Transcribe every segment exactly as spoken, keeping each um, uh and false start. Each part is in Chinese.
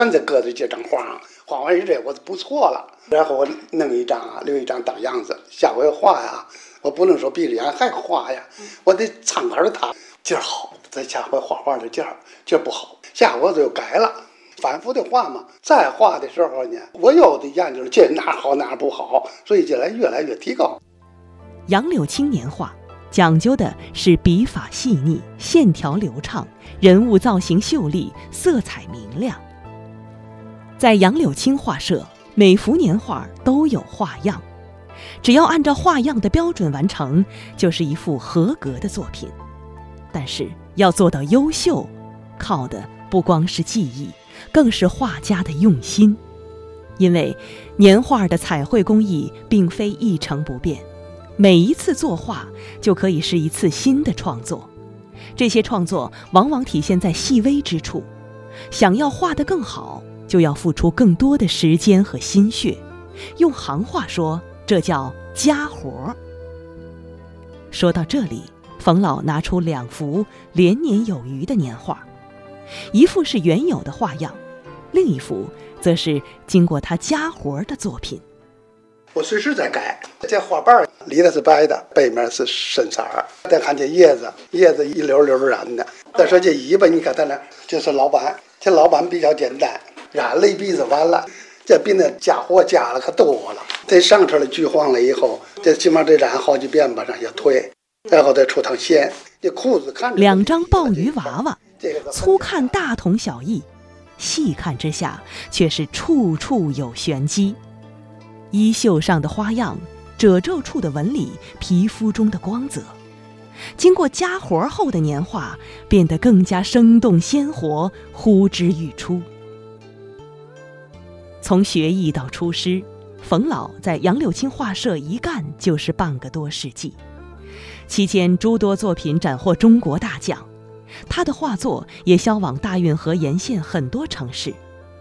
全在搁在这张画上，画完这我就不错了。然后我弄一张啊，留一张当样子，下回画呀，我不能说闭着眼还画呀，我得参考着他，劲儿好，再下回画画的劲儿，劲儿不好，下回就改了。反复的画嘛，再画的时候呢，我有的研究这哪好哪不好，所以这来越来越提高。 杨柳青年画讲究的是笔法细腻，线条流畅，人物造型秀丽，色彩明亮。在杨柳青画社，每幅年画都有画样，只要按照画样的标准完成，就是一幅合格的作品。但是要做到优秀，靠的不光是技艺，更是画家的用心。因为年画的彩绘工艺并非一成不变，每一次作画就可以是一次新的创作，这些创作往往体现在细微之处。想要画得更好，就要付出更多的时间和心血，用行话说，这叫家活。说到这里，冯老拿出两幅连年有余的年画，一幅是原有的画样，另一幅则是经过他家活的作品。 我随时在改，这花瓣里头是白的，背面是深色儿。再看这叶子，叶子一溜溜染的。再说这尾巴，你看它那，这是老板，这老板比较简单，染了一鼻子完了，这比那家伙加了可多了。这上车了橘黄了以后，这起码得染好几遍把上下推，然后再出趟线。这裤子看着两张鲍鱼娃娃，粗看大同小异，细看之下却是处处有玄机。衣袖上的花样，褶皱处的纹理，皮肤中的光泽，经过加活后的年画变得更加生动鲜活，呼之欲出。从学艺到出师，冯老在杨柳青画社一干就是半个多世纪，期间诸多作品斩获中国大奖，他的画作也销往大运河沿线很多城市。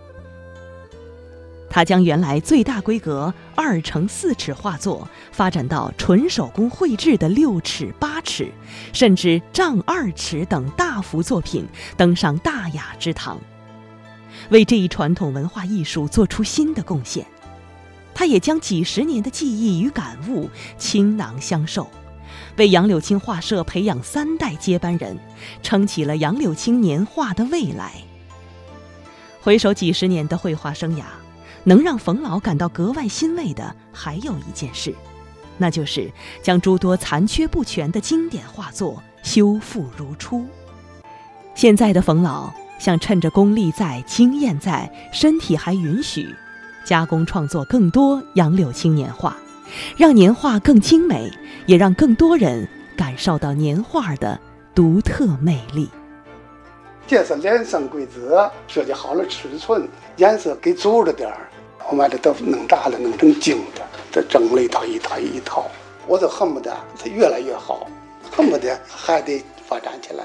他将原来最大规格二乘四尺画作发展到纯手工绘制的六尺、八尺，甚至丈二尺等大幅作品登上大雅之堂，为这一传统文化艺术做出新的贡献。他也将几十年的记忆与感悟倾囊相授，为杨柳青画社培养三代接班人，撑起了杨柳青年画的未来。回首几十年的绘画生涯，能让冯老感到格外欣慰的还有一件事，那就是将诸多残缺不全的经典画作修复如初。现在的冯老想趁着功力在、经验在、身体还允许，加工创作更多杨柳青年画，让年画更精美，也让更多人感受到年画的独特魅力。 这是连生贵子，设计好了尺寸，颜色给足着点儿，我把这都弄炸了，弄成精的，这整了一套一套一套，我都恨不得它越来越好，恨不得还得发展起来。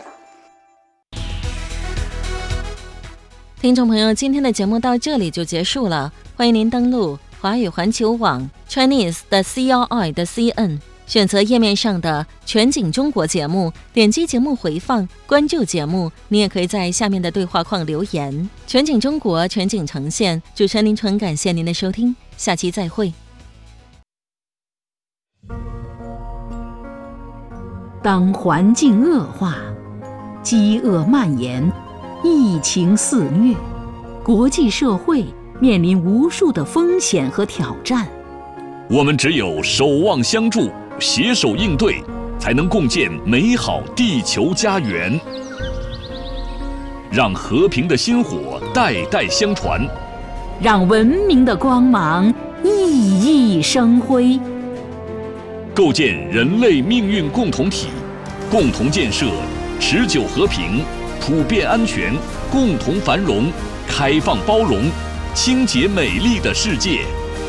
听众朋友，今天的节目到这里就结束了，欢迎您登录华语环球网 Chinese 的 C R I 的 C N， 选择页面上的全景中国节目，点击节目回放，关注节目。你也可以在下面的对话框留言。全景中国，全景呈现。主持人林纯，感谢您的收听，下期再会。 当环境恶化，饥饿蔓延，疫情肆虐，国际社会面临无数的风险和挑战。 我们只有守望相助，携手应对，才能共建美好地球家园，让和平的薪火代代相传， 让文明的光芒熠熠生辉， 构建人类命运共同体，共同建设持久和平、普遍安全、共同繁荣、开放包容、清洁美丽的世界。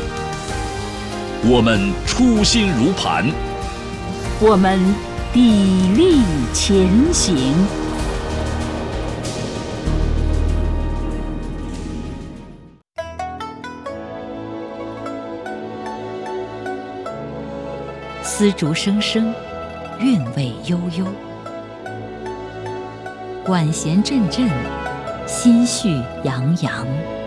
我们初心如磐， 我们砥砺前行。丝竹声声，韵味悠悠；管弦阵阵， 心绪洋洋。